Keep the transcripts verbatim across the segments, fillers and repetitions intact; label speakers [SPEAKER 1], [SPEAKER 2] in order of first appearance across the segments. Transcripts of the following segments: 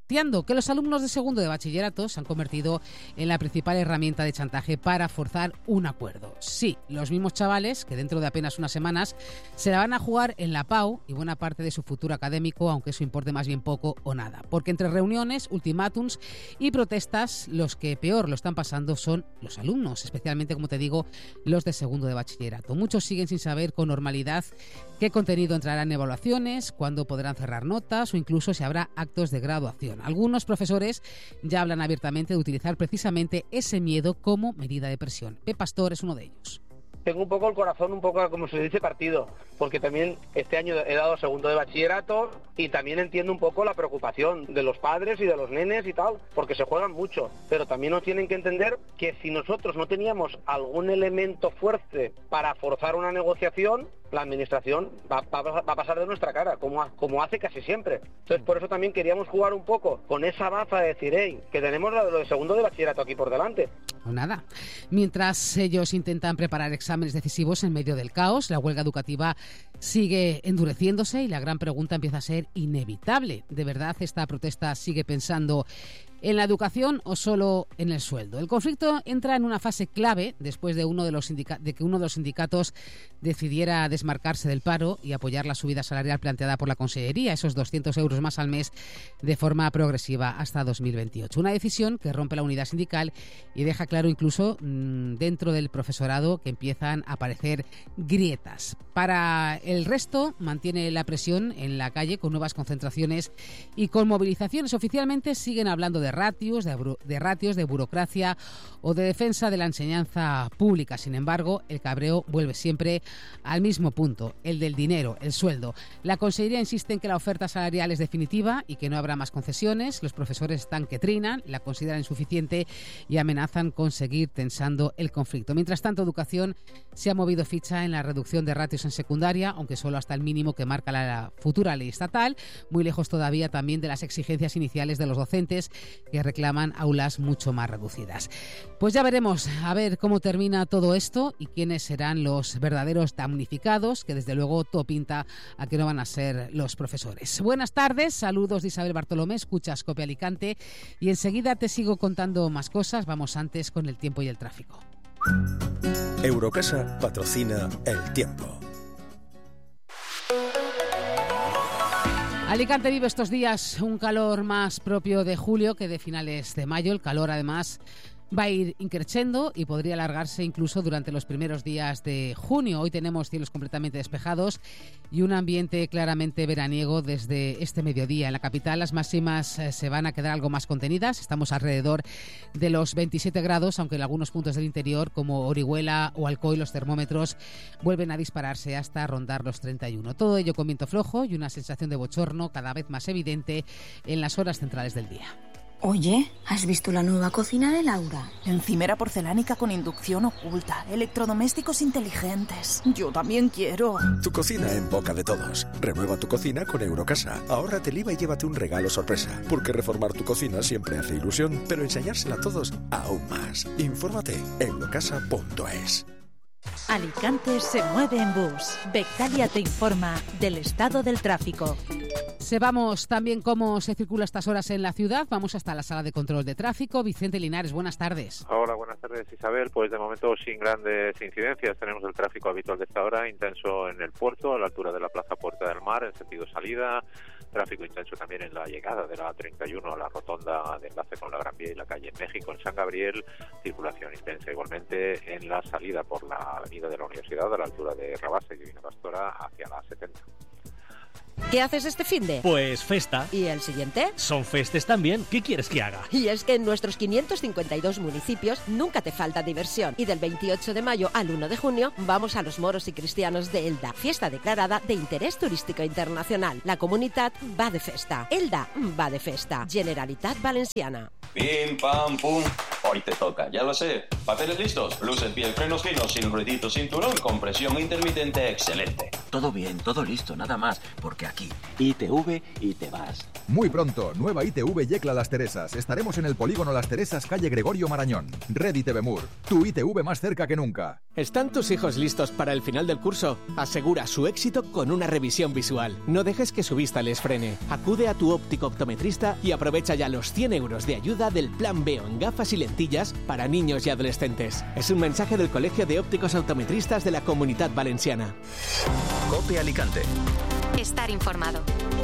[SPEAKER 1] denunciando que los alumnos de segundo de bachillerato se han convertido en la principal herramienta de chantaje para forzar un acuerdo. Sí, los mismos chavales que dentro de apenas unas semanas se la van a jugar en la P A U y buena parte de su futuro académico, aunque eso importe más bien poco o nada. Porque entre reuniones, ultimátums y protestas, los que peor lo están pasando son los alumnos, especialmente, como te digo, los de segundo de bachillerato. Muchos siguen sin saber con normalidad qué contenido entrará en evaluaciones, cuándo podrán cerrar notas o incluso si habrá actos de graduación. Algunos profesores ya hablan abiertamente de utilizar precisamente ese miedo como medida de presión. Pep Pastor es uno de ellos.
[SPEAKER 2] Tengo un poco el corazón, un poco como se dice, partido, porque también este año he dado segundo de bachillerato y también entiendo un poco la preocupación de los padres y de los nenes y tal, porque se juegan mucho, pero también nos tienen que entender que si nosotros no teníamos algún elemento fuerte para forzar una negociación, la administración va, va, va a pasar de nuestra cara, como, como hace casi siempre. Entonces, por eso también queríamos jugar un poco con esa baza de decir, hey, que tenemos lo de segundo de bachillerato aquí por delante.
[SPEAKER 1] O nada. Mientras ellos intentan preparar exámenes decisivos en medio del caos, la huelga educativa sigue endureciéndose y la gran pregunta empieza a ser inevitable. ¿De verdad esta protesta sigue pensando en la educación o solo en el sueldo? El conflicto entra en una fase clave después de, uno de, los sindica- de que uno de los sindicatos decidiera desmarcarse del paro y apoyar la subida salarial planteada por la Consellería, esos doscientos euros más al mes de forma progresiva hasta dos mil veintiocho. Una decisión que rompe la unidad sindical y deja claro incluso mmm, dentro del profesorado que empiezan a aparecer grietas. Para el resto mantiene la presión en la calle con nuevas concentraciones y con movilizaciones. Oficialmente siguen hablando de de ratios, de, de ratios, de burocracia o de defensa de la enseñanza pública. Sin embargo, el cabreo vuelve siempre al mismo punto, el del dinero, el sueldo. La Consellería insiste en que la oferta salarial es definitiva y que no habrá más concesiones. Los profesores están que trinan, la consideran insuficiente y amenazan con seguir tensando el conflicto. Mientras tanto, Educación se ha movido ficha en la reducción de ratios en secundaria, aunque solo hasta el mínimo que marca la futura ley estatal, muy lejos todavía también de las exigencias iniciales de los docentes que reclaman aulas mucho más reducidas. Pues ya veremos a ver cómo termina todo esto y quiénes serán los verdaderos damnificados, que desde luego todo pinta a que no van a ser los profesores. Buenas tardes, saludos de Isabel Bartolomé, escuchas Cope Alicante y enseguida te sigo contando más cosas. Vamos antes con el tiempo y el tráfico.
[SPEAKER 3] Eurocasa patrocina el tiempo.
[SPEAKER 1] Alicante vive estos días un calor más propio de julio que de finales de mayo. El calor, además, va a ir increciendo y podría alargarse incluso durante los primeros días de junio. Hoy tenemos cielos completamente despejados y un ambiente claramente veraniego desde este mediodía. En la capital las máximas eh, se van a quedar algo más contenidas. Estamos alrededor de los veintisiete grados, aunque en algunos puntos del interior, como Orihuela o Alcoy, los termómetros vuelven a dispararse hasta rondar los treinta y uno. Todo ello con viento flojo y una sensación de bochorno cada vez más evidente en las horas centrales del día.
[SPEAKER 4] Oye, ¿has visto la nueva cocina de Laura?
[SPEAKER 5] Encimera porcelánica con inducción oculta, electrodomésticos inteligentes. Yo también quiero.
[SPEAKER 3] Tu cocina en boca de todos. Renueva tu cocina con Eurocasa. Ahórrate el I V A y llévate un regalo sorpresa. Porque reformar tu cocina siempre hace ilusión, pero enseñársela a todos aún más. Infórmate en eurocasa punto es.
[SPEAKER 6] Alicante se mueve en bus. Bectalia te informa del estado del tráfico.
[SPEAKER 1] Sepamos también cómo se circula estas horas en la ciudad. Vamos hasta la sala de control de tráfico. Vicente Linares, buenas tardes.
[SPEAKER 7] Hola, buenas tardes, Isabel. Pues de momento sin grandes incidencias. Tenemos el tráfico habitual de esta hora, intenso en el puerto, a la altura de la Plaza Puerta del Mar, en sentido salida. Tráfico intenso también en la llegada de la treinta y uno a la rotonda de enlace con la Gran Vía y la calle México en San Gabriel. Circulación intensa igualmente en la salida por la avenida de la Universidad, a la altura de Rabasa y Divina Pastora, hacia la setenta.
[SPEAKER 6] ¿Qué haces este finde?
[SPEAKER 8] Pues festa.
[SPEAKER 6] ¿Y el siguiente?
[SPEAKER 8] Son festes también. ¿Qué quieres que haga?
[SPEAKER 6] Y es que en nuestros quinientos cincuenta y dos municipios nunca te falta diversión. Y del veintiocho de mayo al uno de junio vamos a los moros y cristianos de Elda, fiesta declarada de interés turístico internacional. La comunidad va de festa. Elda va de festa. Generalitat Valenciana.
[SPEAKER 9] Pim, pam, pum. Hoy te toca, ya lo sé. Papeles listos, luz en pie, frenos finos, sin ruidito, cinturón, compresión intermitente, excelente.
[SPEAKER 10] Todo bien, todo listo, nada más, porque aquí I T V y te vas.
[SPEAKER 11] Muy pronto, nueva I T V Yecla Las Teresas. Estaremos en el polígono Las Teresas, calle Gregorio Marañón. Red I T V Mur, tu I T V más cerca que nunca.
[SPEAKER 12] ¿Están tus hijos listos para el final del curso? Asegura su éxito con una revisión visual. No dejes que su vista les frene. Acude a tu óptico optometrista y aprovecha ya los cien euros de ayuda del Plan Veo en gafas y lentillas para niños y adolescentes. Es un mensaje del Colegio de Ópticos Optometristas de la Comunidad Valenciana.
[SPEAKER 13] COPE Alicante.
[SPEAKER 14] Estar informado.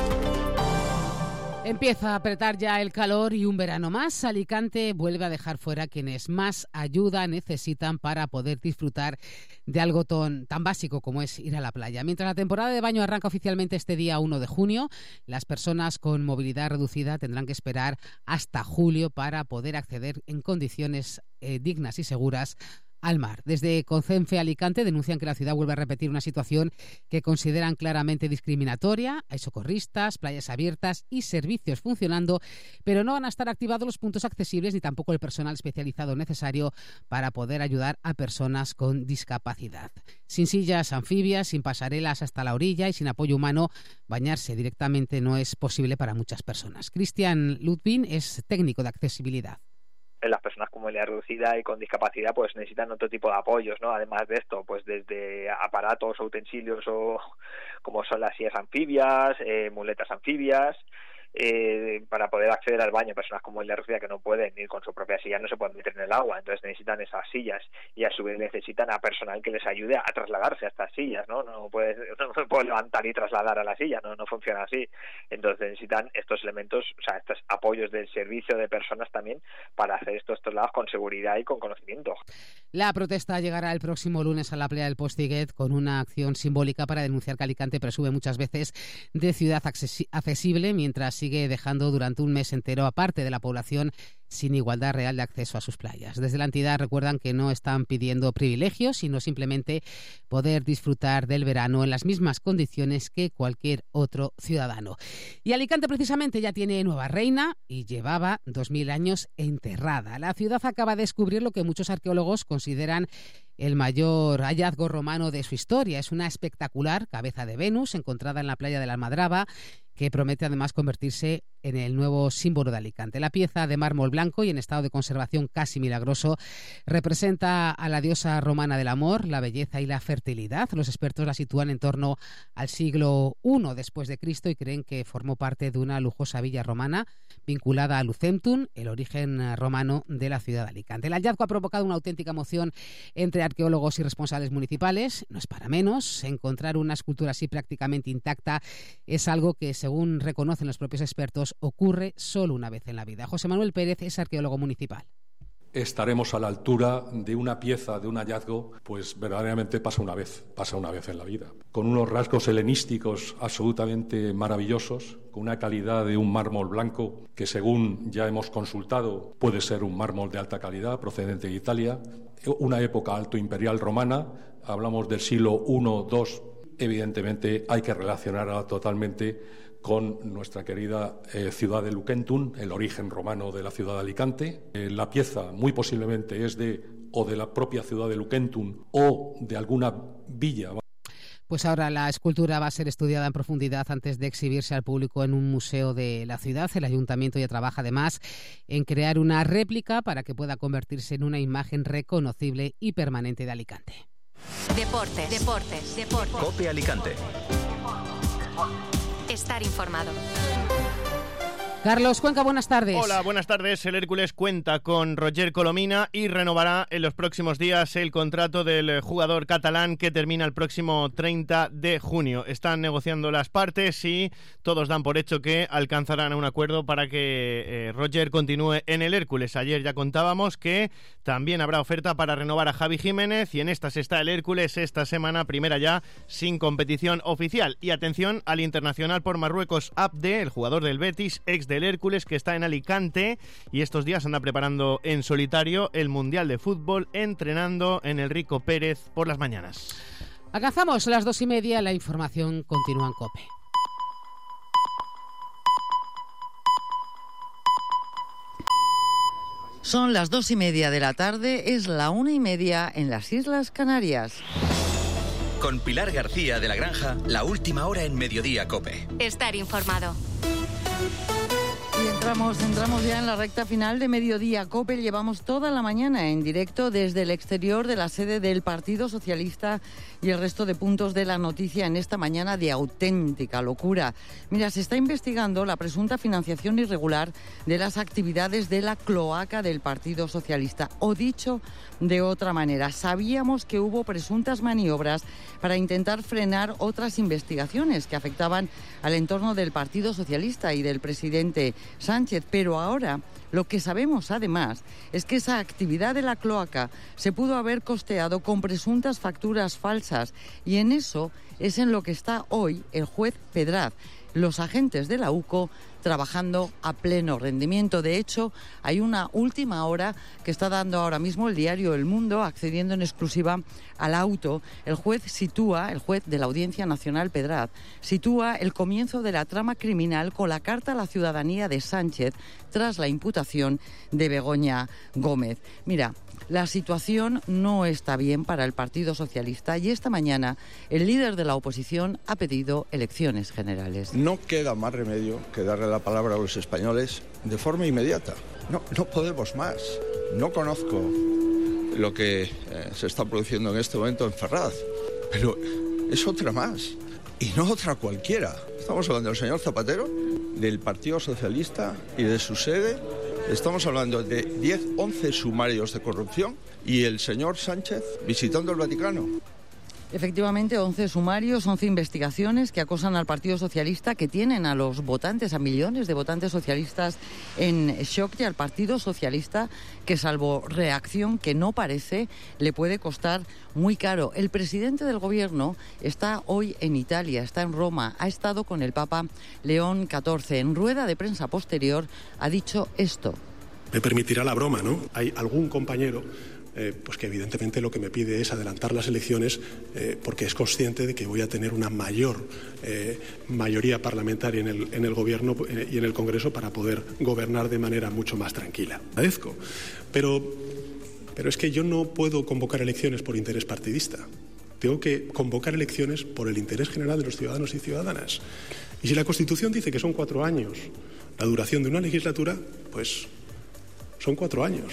[SPEAKER 1] Empieza a apretar ya el calor y un verano más. Alicante vuelve a dejar fuera a quienes más ayuda necesitan para poder disfrutar de algo tan, tan básico como es ir a la playa. Mientras la temporada de baño arranca oficialmente este día uno de junio, las personas con movilidad reducida tendrán que esperar hasta julio para poder acceder en condiciones eh, dignas y seguras al mar. Desde Concenfe Alicante denuncian que la ciudad vuelve a repetir una situación que consideran claramente discriminatoria. Hay socorristas, playas abiertas y servicios funcionando, pero no van a estar activados los puntos accesibles ni tampoco el personal especializado necesario para poder ayudar a personas con discapacidad. Sin sillas anfibias, sin pasarelas hasta la orilla y sin apoyo humano, bañarse directamente no es posible para muchas personas. Cristian Ludwin es técnico de accesibilidad.
[SPEAKER 15] Las personas con movilidad reducida y con discapacidad pues necesitan otro tipo de apoyos, ¿no? Además de esto, pues desde aparatos o utensilios o como son las sillas anfibias, eh, muletas anfibias, eh, para poder acceder al baño. Personas con movilidad reducida que no pueden ir con su propia silla, no se pueden meter en el agua, entonces necesitan esas sillas y a su vez necesitan a personal que les ayude a trasladarse a estas sillas, ¿no? No puedes, no se puede levantar y trasladar a la silla, no, no funciona así. Entonces necesitan estos elementos, o sea, estos apoyos del servicio de personas también para hacer estos traslados con seguridad y con conocimiento.
[SPEAKER 1] La protesta llegará el próximo lunes a la playa del Postiguet con una acción simbólica para denunciar que Alicante presume muchas veces de ciudad accesible mientras sigue dejando durante un mes entero a parte de la población sin igualdad real de acceso a sus playas. Desde la entidad recuerdan que no están pidiendo privilegios, sino simplemente poder disfrutar del verano en las mismas condiciones que cualquier otro ciudadano. Y Alicante precisamente ya tiene nueva reina y llevaba dos mil años enterrada. La ciudad acaba de descubrir lo que muchos arqueólogos consideran el mayor hallazgo romano de su historia. Es una espectacular cabeza de Venus encontrada en la playa de la Almadraba, que promete además convertirse en el nuevo símbolo de Alicante. La pieza de mármol blanco y en estado de conservación casi milagroso representa a la diosa romana del amor, la belleza y la fertilidad. Los expertos la sitúan en torno al siglo primero después de Cristo y creen que formó parte de una lujosa villa romana vinculada a Lucentum, el origen romano de la ciudad de Alicante. El hallazgo ha provocado una auténtica emoción entre arqueólogos y responsables municipales. No es para menos. Encontrar una escultura así prácticamente intacta es algo que, según reconocen los propios expertos, ocurre solo una vez en la vida. José Manuel Pérez es arqueólogo municipal.
[SPEAKER 16] Estaremos a la altura de una pieza, de un hallazgo, pues verdaderamente pasa una vez, pasa una vez en la vida. Con unos rasgos helenísticos absolutamente maravillosos, con una calidad de un mármol blanco que, según ya hemos consultado, puede ser un mármol de alta calidad procedente de Italia, una época alto imperial romana, hablamos del siglo primero, segundo, evidentemente hay que relacionarla totalmente con nuestra querida eh, ciudad de Lucentum, el origen romano de la ciudad de Alicante. Eh, la pieza muy posiblemente es de o de la propia ciudad de Lucentum o de alguna villa.
[SPEAKER 1] Pues ahora la escultura va a ser estudiada en profundidad antes de exhibirse al público en un museo de la ciudad. El ayuntamiento ya trabaja además en crear una réplica para que pueda convertirse en una imagen reconocible y permanente de Alicante.
[SPEAKER 14] Deportes, deportes, deportes.
[SPEAKER 13] COPE Alicante.
[SPEAKER 14] Estar informado.
[SPEAKER 1] Carlos Cuenca, buenas tardes.
[SPEAKER 17] Hola, buenas tardes. El Hércules cuenta con Roger Colomina y renovará en los próximos días el contrato del jugador catalán que termina el próximo treinta de junio. Están negociando las partes y todos dan por hecho que alcanzarán un acuerdo para que eh, Roger continúe en el Hércules. Ayer ya contábamos que también habrá oferta para renovar a Javi Jiménez y en estas está el Hércules esta semana, primera ya, sin competición oficial. Y atención al internacional por Marruecos, Abde, el jugador del Betis, ex de el Hércules, que está en Alicante y estos días anda preparando en solitario el Mundial de Fútbol, entrenando en el Rico Pérez por las mañanas.
[SPEAKER 1] Alcanzamos las dos y media, la información continúa en COPE.
[SPEAKER 18] Son las dos y media de la tarde, es la una y media en las Islas Canarias.
[SPEAKER 13] Con Pilar García de la Granja, la última hora en Mediodía COPE.
[SPEAKER 14] Estar informado.
[SPEAKER 18] Y entramos, entramos ya en la recta final de Mediodía COPE. Llevamos toda la mañana en directo desde el exterior de la sede del Partido Socialista y el resto de puntos de la noticia en esta mañana de auténtica locura. Mira, se está investigando la presunta financiación irregular de las actividades de la cloaca del Partido Socialista. O dicho de otra manera, sabíamos que hubo presuntas maniobras para intentar frenar otras investigaciones que afectaban al entorno del Partido Socialista y del presidente Sánchez, pero ahora lo que sabemos además es que esa actividad de la cloaca se pudo haber costeado con presuntas facturas falsas y en eso es en lo que está hoy el juez Pedraz. Los agentes de la U C O trabajando a pleno rendimiento. De hecho, hay una última hora que está dando ahora mismo el diario El Mundo, accediendo en exclusiva al auto. El juez sitúa, el juez de la Audiencia Nacional Pedraz, sitúa el comienzo de la trama criminal con la carta a la ciudadanía de Sánchez tras la imputación de Begoña Gómez. Mira, la situación no está bien para el Partido Socialista y esta mañana el líder de la oposición ha pedido elecciones generales.
[SPEAKER 19] No queda más remedio que darle la palabra a los españoles de forma inmediata. No, no podemos más. No conozco lo que eh, se está produciendo en este momento en Ferraz, pero es otra más y no otra cualquiera. Estamos hablando del señor Zapatero, del Partido Socialista y de su sede. Estamos hablando de diez, once sumarios de corrupción y el señor Sánchez visitando el Vaticano.
[SPEAKER 18] Efectivamente, once sumarios, once investigaciones que acosan al Partido Socialista, que tienen a los votantes, a millones de votantes socialistas en shock, y al Partido Socialista que, salvo reacción que no parece, le puede costar muy caro. El presidente del Gobierno está hoy en Italia, está en Roma, ha estado con el Papa León catorce. En rueda de prensa posterior ha dicho esto.
[SPEAKER 20] Me permitirá la broma, ¿no? Hay algún compañero Eh, pues que evidentemente lo que me pide es adelantar las elecciones eh, porque es consciente de que voy a tener una mayor eh, mayoría parlamentaria en el, en el Gobierno eh, y en el Congreso para poder gobernar de manera mucho más tranquila. Agradezco. Pero, pero es que yo no puedo convocar elecciones por interés partidista. Tengo que convocar elecciones por el interés general de los ciudadanos y ciudadanas. Y si la Constitución dice que son cuatro años la duración de una legislatura, pues son cuatro años.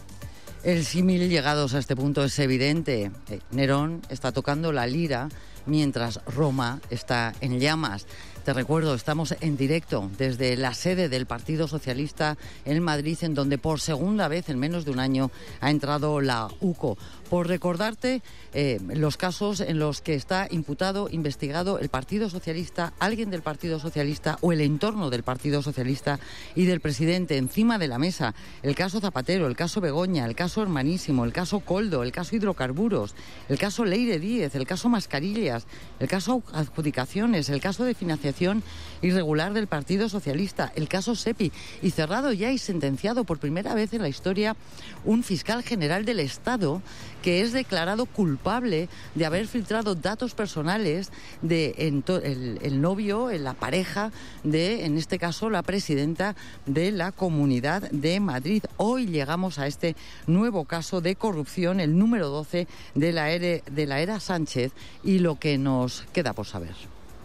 [SPEAKER 18] El símil llegados a este punto es evidente. Nerón está tocando la lira mientras Roma está en llamas. Te recuerdo, estamos en directo desde la sede del Partido Socialista en Madrid, en donde por segunda vez en menos de un año ha entrado la U C O. Por recordarte eh, los casos en los que está imputado, investigado el Partido Socialista, alguien del Partido Socialista o el entorno del Partido Socialista y del presidente. Encima de la mesa, el caso Zapatero, el caso Begoña, el caso Hermanísimo, el caso Coldo, el caso Hidrocarburos, el caso Leire Díez, el caso Mascarillas, el caso Adjudicaciones, el caso de financiación irregular del Partido Socialista, el caso SEPI, y cerrado ya y sentenciado por primera vez en la historia un fiscal general del Estado que es declarado culpable de haber filtrado datos personales de en to, el, el novio, la pareja de, en este caso, la presidenta de la Comunidad de Madrid. Hoy llegamos a este nuevo caso de corrupción, el número doce de la era, de la era Sánchez, y lo que nos queda por saber.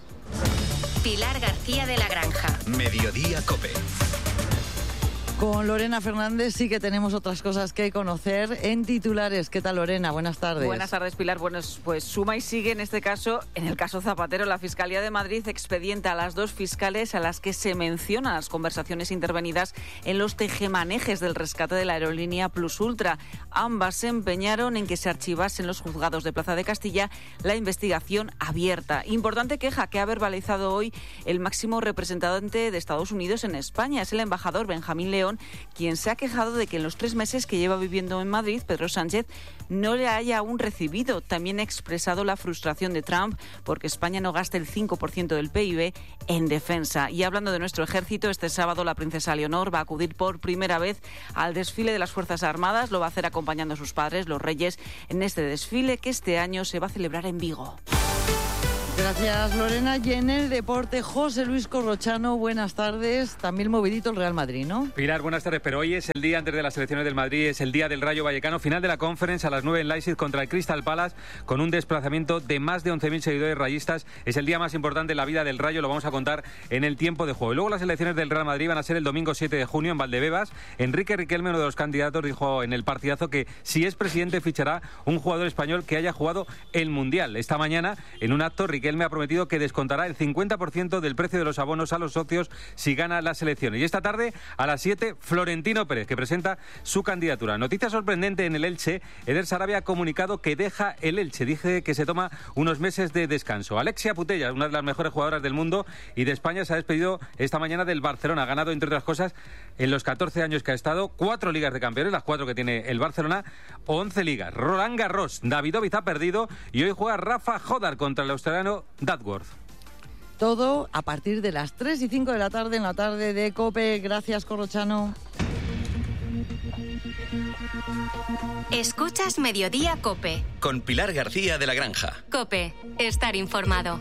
[SPEAKER 14] Pilar García de la Granja.
[SPEAKER 13] Mediodía COPE.
[SPEAKER 18] Con Lorena Fernández sí que tenemos otras cosas que conocer en titulares. ¿Qué tal, Lorena? Buenas tardes.
[SPEAKER 21] Buenas tardes, Pilar. Bueno, pues suma y sigue en este caso, en el caso Zapatero. La Fiscalía de Madrid expedienta a las dos fiscales a las que se mencionan las conversaciones intervenidas en los tejemanejes del rescate de la aerolínea Plus Ultra. Ambas se empeñaron en que se archivase en los juzgados de Plaza de Castilla la investigación abierta. Importante queja que ha verbalizado hoy el máximo representante de Estados Unidos en España. Es el embajador Benjamín León, quien se ha quejado de que en los tres meses que lleva viviendo en Madrid, Pedro Sánchez no le haya aún recibido. También ha expresado la frustración de Trump porque España no gasta el cinco por ciento del P I B en defensa. Y hablando de nuestro ejército, este sábado la princesa Leonor va a acudir por primera vez al desfile de las Fuerzas Armadas. Lo va a hacer acompañando a sus padres, los reyes, en este desfile que este año se va a celebrar en Vigo.
[SPEAKER 18] Gracias, Lorena. Y en el deporte, José Luis Corrochano, buenas tardes. También movidito el Real Madrid, ¿no?
[SPEAKER 2] Pilar, buenas tardes. Pero hoy es el día antes de las elecciones del Madrid, es el día del Rayo Vallecano, final de la Conference a las nueve en Leipzig contra el Crystal Palace, con un desplazamiento de más de once mil seguidores rayistas. Es el día más importante en la vida del Rayo, lo vamos a contar en el tiempo de juego. Y luego las elecciones del Real Madrid van a ser el domingo siete de junio en Valdebebas. Enrique Riquelme, uno de los candidatos, dijo en el partidazo que si es presidente fichará un jugador español que haya jugado el Mundial. Esta mañana, en un acto, Riquelme ha prometido que descontará el cincuenta por ciento del precio de los abonos a los socios si gana las elecciones. Y esta tarde, a las siete, Florentino Pérez, que presenta su candidatura. Noticia sorprendente en el Elche. Eder Sarabia ha comunicado que deja el Elche. Dice que se toma unos meses de descanso. Alexia Putellas, una de las mejores jugadoras del mundo y de España, se ha despedido esta mañana del Barcelona. Ha ganado, entre otras cosas, en los catorce años que ha estado, cuatro ligas de campeones, las cuatro que tiene el Barcelona, once ligas. Roland Garros, Davidovich ha perdido y hoy juega Rafa Jodar contra el australiano Duckworth.
[SPEAKER 18] Todo a partir de las tres y cinco de la tarde en la tarde de COPE. Gracias, Corrochano.
[SPEAKER 14] Escuchas Mediodía COPE.
[SPEAKER 13] Con Pilar García de la Granja.
[SPEAKER 14] COPE, estar informado.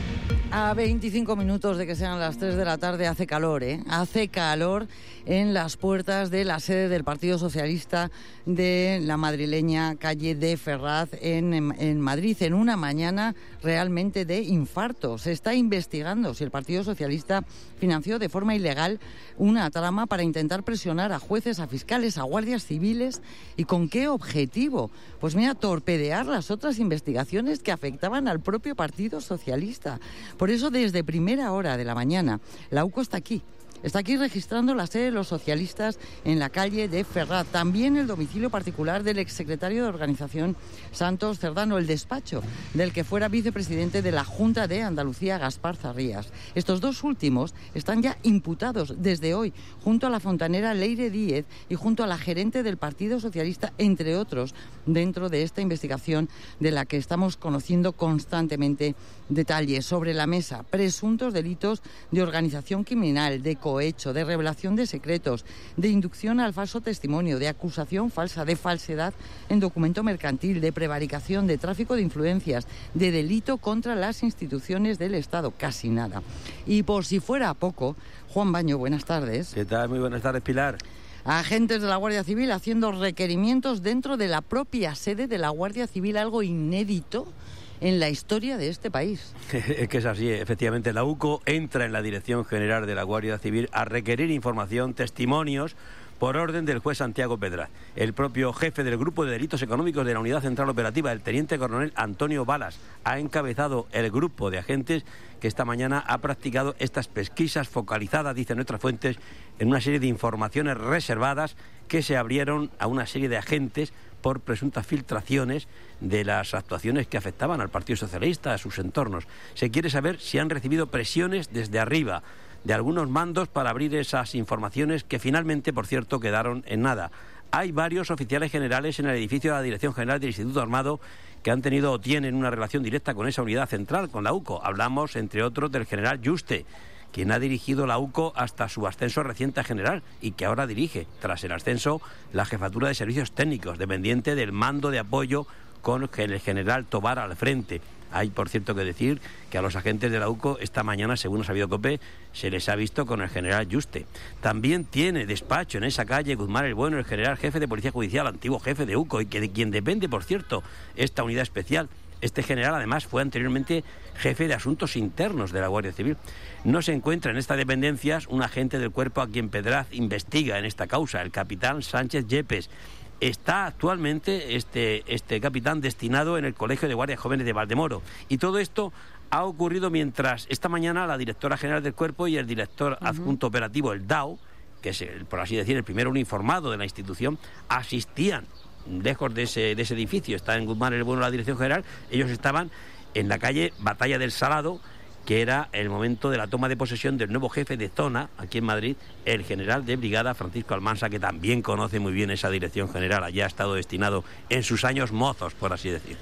[SPEAKER 18] A veinticinco minutos de que sean las tres de la tarde hace calor, ¿eh? Hace calor en las puertas de la sede del Partido Socialista de la madrileña calle de Ferraz en, en, en Madrid, en una mañana realmente de infarto. Se está investigando si el Partido Socialista financió de forma ilegal una trama para intentar presionar a jueces, a fiscales, a guardias civiles. ¿Y con qué objetivo? Pues mira, torpedear las otras investigaciones que afectaban al propio Partido Socialista. Por eso, desde primera hora de la mañana, la U C O está aquí. Está aquí registrando la sede de los socialistas en la calle de Ferraz. También el domicilio particular del exsecretario de Organización Santos Cerdano, el despacho del que fuera vicepresidente de la Junta de Andalucía, Gaspar Zarrías. Estos dos últimos están ya imputados desde hoy, junto a la fontanera Leire Díez y junto a la gerente del Partido Socialista, entre otros, dentro de esta investigación de la que estamos conociendo constantemente detalles. Sobre la mesa, presuntos delitos de organización criminal, de cohecho, de revelación de secretos, de inducción al falso testimonio, de acusación falsa, de falsedad en documento mercantil, de prevaricación, de tráfico de influencias, de delito contra las instituciones del Estado. Casi nada. Y por si fuera poco, Juan Baño, buenas tardes.
[SPEAKER 22] ¿Qué tal? Muy buenas tardes, Pilar.
[SPEAKER 18] Agentes de la Guardia Civil haciendo requerimientos dentro de la propia sede de la Guardia Civil, algo inédito en la historia de este país.
[SPEAKER 22] Es que es así, efectivamente. La U C O entra en la Dirección General de la Guardia Civil a requerir información, testimonios, por orden del juez Santiago Pedraz. El propio jefe del Grupo de Delitos Económicos de la Unidad Central Operativa, el teniente coronel Antonio Balas, ha encabezado el grupo de agentes que esta mañana ha practicado estas pesquisas focalizadas, dicen nuestras fuentes, en una serie de informaciones reservadas que se abrieron a una serie de agentes por presuntas filtraciones de las actuaciones que afectaban al Partido Socialista, a sus entornos. Se quiere saber si han recibido presiones desde arriba de algunos mandos para abrir esas informaciones que finalmente, por cierto, quedaron en nada. Hay varios oficiales generales en el edificio de la Dirección General del Instituto Armado que han tenido o tienen una relación directa con esa unidad central, con la U C O. Hablamos, entre otros, del general Yuste, quien ha dirigido la U C O hasta su ascenso reciente a general y que ahora dirige, tras el ascenso, la Jefatura de Servicios Técnicos, dependiente del mando de apoyo con el general Tobar al frente. Hay, por cierto, que decir que a los agentes de la U C O esta mañana, según ha sabido COPE, se les ha visto con el general Yuste. También tiene despacho en esa calle Guzmán el Bueno, el general jefe de Policía Judicial, antiguo jefe de U C O, y que de quien depende, por cierto, esta unidad especial. Este general, además, fue anteriormente jefe de Asuntos Internos de la Guardia Civil. No se encuentra en estas dependencias un agente del cuerpo a quien Pedraz investiga en esta causa, el capitán Sánchez Yepes. Está actualmente este, este capitán destinado en el Colegio de Guardias Jóvenes de Valdemoro. Y todo esto ha ocurrido mientras esta mañana la directora general del cuerpo y el director uh-huh. adjunto operativo, el D A O, que es, el, por así decir, el primer uniformado de la institución, asistían lejos de ese, de ese edificio. Está en Guzmán el Bueno la dirección general. Ellos estaban en la calle Batalla del Salado, que era el momento de la toma de posesión del nuevo jefe de zona aquí en Madrid, el general de brigada Francisco Almansa, que también conoce muy bien esa dirección general. Allá ha estado destinado en sus años mozos, por así decir.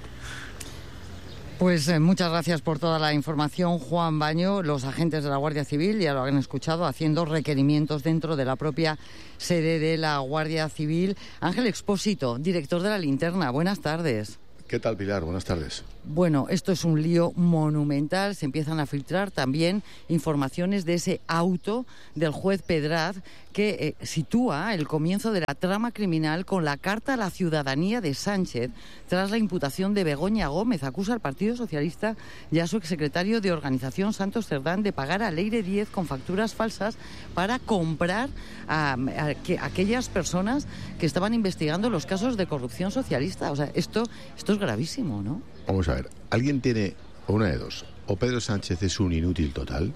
[SPEAKER 18] Pues eh, muchas gracias por toda la información, Juan Baño. Los agentes de la Guardia Civil, ya lo han escuchado, haciendo requerimientos dentro de la propia sede de la Guardia Civil. Ángel Expósito, director de La Linterna, buenas tardes.
[SPEAKER 23] ¿Qué tal, Pilar? Buenas tardes.
[SPEAKER 18] Bueno, esto es un lío monumental. Se empiezan a filtrar también informaciones de ese auto del juez Pedraz que eh, sitúa el comienzo de la trama criminal con la carta a la ciudadanía de Sánchez tras la imputación de Begoña Gómez. Acusa al Partido Socialista y a su exsecretario de Organización, Santos Cerdán, de pagar a Leire Díez con facturas falsas para comprar a, a, que, a aquellas personas que estaban investigando los casos de corrupción socialista. O sea, esto, esto es gravísimo, ¿no?
[SPEAKER 4] Vamos a ver, alguien tiene una de dos: o Pedro Sánchez es un inútil total,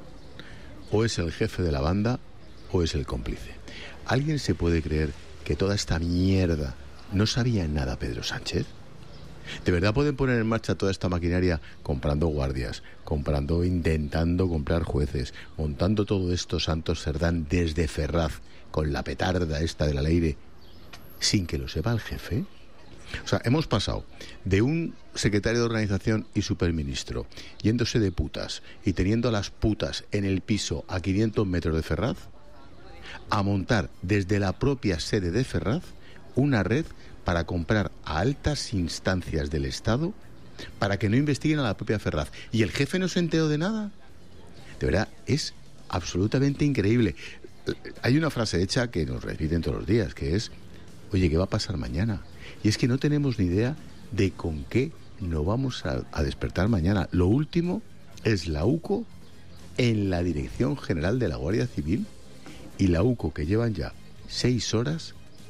[SPEAKER 4] o es el jefe de la banda, o es el cómplice. ¿Alguien se puede creer que toda esta mierda no sabía nada Pedro Sánchez? ¿De verdad pueden poner en marcha toda esta maquinaria comprando guardias, comprando, intentando comprar jueces, montando todo esto Santos Cerdán desde Ferraz con la petarda esta de la Leire sin que lo sepa el jefe? O sea, hemos pasado de un secretario de organización y superministro yéndose de putas y teniendo a las putas en el piso a quinientos metros de Ferraz a montar desde la propia sede de Ferraz una red para comprar a altas instancias del Estado para que no investiguen a la propia Ferraz. ¿Y el jefe no se enteró de nada? De verdad, es absolutamente increíble. Hay una frase hecha que nos repiten todos los días, que es: oye, ¿qué va a pasar mañana? Y es que no tenemos ni idea de con qué nos vamos a, a despertar mañana. Lo último es la UCO en la Dirección General de la Guardia Civil y la UCO que llevan ya seis horas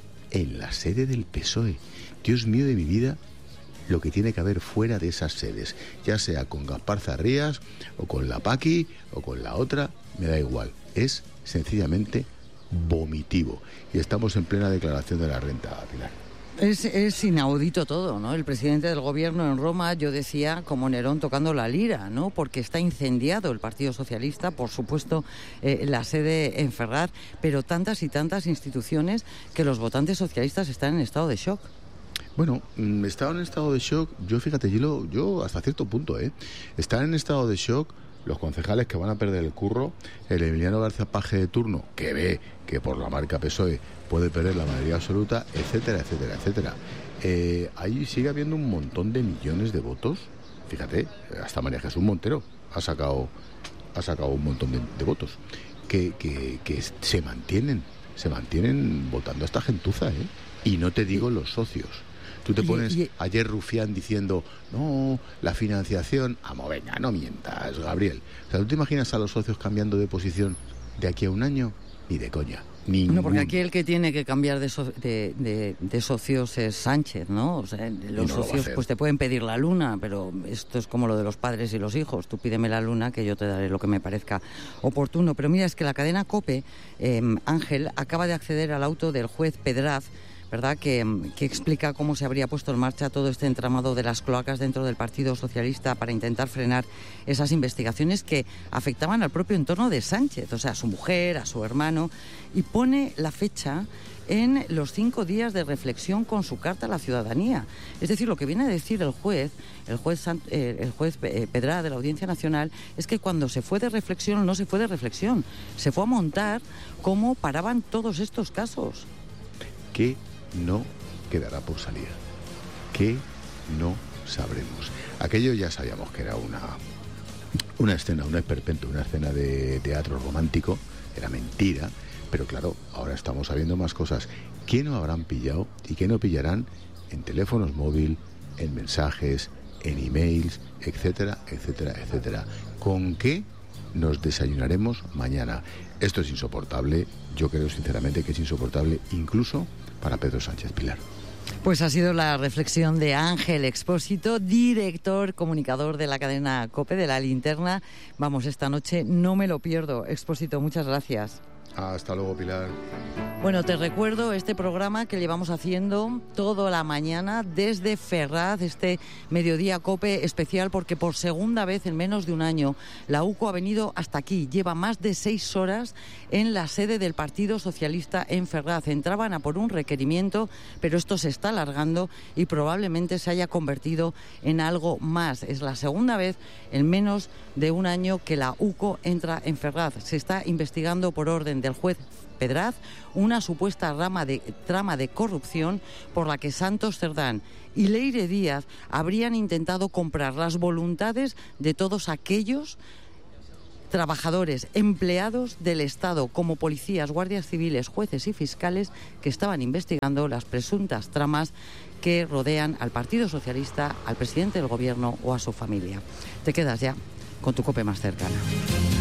[SPEAKER 4] en la sede del P S O E. Dios mío de mi vida, lo que tiene que haber fuera de esas sedes, ya sea con Gaspar Zarrías o con la Paqui o con la otra, me da igual. Es sencillamente vomitivo. Y estamos en plena declaración de la renta, Pilar.
[SPEAKER 18] Es, es inaudito todo, ¿no? El presidente del gobierno en Roma, yo decía, como Nerón tocando la lira, ¿no? Porque está incendiado el Partido Socialista, por supuesto, eh, la sede en Ferraz, pero tantas y tantas instituciones que los votantes socialistas están en estado de shock.
[SPEAKER 4] Bueno, están en estado de shock, yo fíjate, yo, lo, yo hasta cierto punto, ¿eh? Están en estado de shock los concejales que van a perder el curro, el Emiliano García Paje de turno, que ve que por la marca P S O E puede perder la mayoría absoluta, etcétera, etcétera, etcétera. Eh, ahí sigue habiendo un montón de millones de votos. Fíjate, hasta María Jesús Montero ha sacado, ha sacado un montón de, de votos que, que, que se mantienen, se mantienen votando a esta gentuza, ¿eh? Y no te digo los socios. Tú te pones y, y, ayer Rufián diciendo, no, la financiación... Amo, venga, no mientas, Gabriel. O sea, ¿tú te imaginas a los socios cambiando de posición de aquí a un año? Ni de coña.
[SPEAKER 18] No, porque aquí el que tiene que cambiar de, so, de, de, de socios es Sánchez, ¿no? O sea, los no socios pues te pueden pedir la luna, pero esto es como lo de los padres y los hijos. Tú pídeme la luna que yo te daré lo que me parezca oportuno. Pero mira, es que la cadena COPE, eh, Ángel, acaba de acceder al auto del juez Pedraz, ¿verdad?, que, que explica cómo se habría puesto en marcha todo este entramado de las cloacas dentro del Partido Socialista para intentar frenar esas investigaciones que afectaban al propio entorno de Sánchez, o sea, a su mujer, a su hermano, y pone la fecha en los cinco días de reflexión con su carta a la ciudadanía. Es decir, lo que viene a decir el juez, el juez, eh, el juez Pedraz de la Audiencia Nacional, es que cuando se fue de reflexión, no se fue de reflexión, se fue a montar cómo paraban todos estos casos.
[SPEAKER 4] ¿Qué no quedará por salir? ¿Qué no sabremos? Aquello ya sabíamos que era una, una escena, un esperpento, una escena de teatro romántico, era mentira, pero claro, ahora estamos sabiendo más cosas. ¿Qué no habrán pillado y qué no pillarán en teléfonos móviles, en mensajes, en emails, etcétera, etcétera, etcétera? ¿Con qué nos desayunaremos mañana? Esto es insoportable, yo creo sinceramente que es insoportable incluso para Pedro Sánchez, Pilar.
[SPEAKER 18] Pues ha sido la reflexión de Ángel Expósito, director, comunicador de la cadena COPE, de La Linterna. Vamos, esta noche no me lo pierdo. Expósito, muchas gracias.
[SPEAKER 4] Hasta luego, Pilar.
[SPEAKER 18] Bueno, te recuerdo este programa que llevamos haciendo toda la mañana desde Ferraz, este Mediodía COPE especial, porque por segunda vez en menos de un año la UCO ha venido hasta aquí. Lleva más de seis horas en la sede del Partido Socialista en Ferraz. Entraban a por un requerimiento, pero esto se está alargando y probablemente se haya convertido en algo más. Es la segunda vez en menos de un año que la UCO entra en Ferraz. Se está investigando por orden del juez Pedraz, una supuesta rama de, trama de corrupción por la que Santos Cerdán y Leire Díaz habrían intentado comprar las voluntades de todos aquellos trabajadores, empleados del Estado, como policías, guardias civiles, jueces y fiscales que estaban investigando las presuntas tramas que rodean al Partido Socialista, al presidente del Gobierno o a su familia. Te quedas ya con tu COPE más cercana.